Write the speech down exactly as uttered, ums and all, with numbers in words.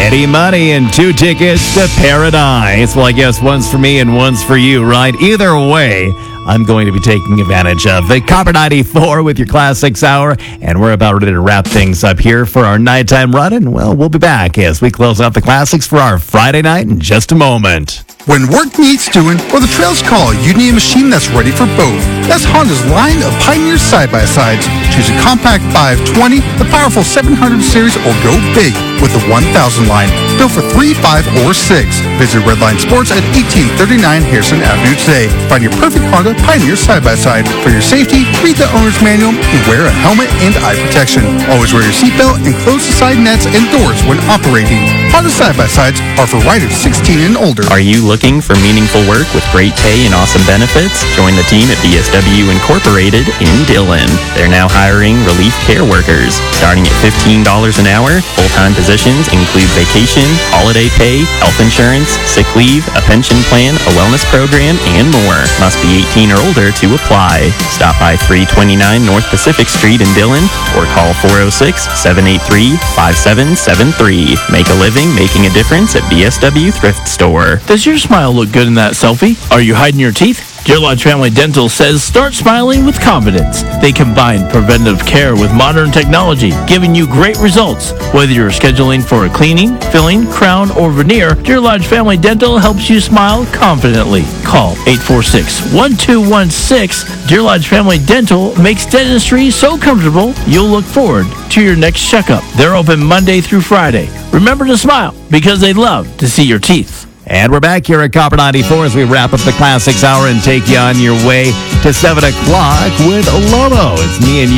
Eddie Money and two tickets to Paradise. Well, I guess one's for me and one's for you, right? Either way, I'm going to be taking advantage of the Copper ninety-four with your Classics Hour, and we're about ready to wrap things up here for our nighttime run, and, well, we'll be back as we close out the classics for our Friday night in just a moment. When work needs doing or the trails call, you need a machine that's ready for both. That's Honda's line of Pioneer side-by-sides. Choose a compact five twenty, the powerful seven hundred series, or go big with the one thousand line. Built for three, five, or six. Visit Redline Sports at eighteen thirty-nine Harrison Avenue today. Find your perfect Honda Pioneer side-by-side. For your safety, read the owner's manual and wear a helmet and eye protection. Always wear your seatbelt and close the side nets and doors when operating. Honda side-by-sides are for riders sixteen and older. Are you looking for meaningful work with great pay and awesome benefits? Join the team at B S W Incorporated in Dillon. They're now hiring relief care workers. Starting at fifteen dollars an hour, full-time positions include vacation, holiday pay, health insurance, sick leave, a pension plan, a wellness program, and more. Must be eighteen or older to apply. Stop by three twenty-nine North Pacific Street in Dillon or call four oh six, seven eight three, five seven seven three. Make a living making a difference at B S W Thrift Store. Does your smile look good in that selfie? Are you hiding your teeth? Dear Lodge Family Dental says start smiling with confidence. They combine preventative care with modern technology, giving you great results. Whether you're scheduling for a cleaning, filling, crown, or veneer, Dear Lodge Family Dental helps you smile confidently. Call eight four six, one two one six. Dear Lodge Family Dental makes dentistry so comfortable you'll look forward to your next checkup. They're open Monday through Friday. Remember to smile because they love to see your teeth. And we're back here at Copper ninety-four as we wrap up the Classics Hour and take you on your way to seven o'clock with Lobo. It's me and you.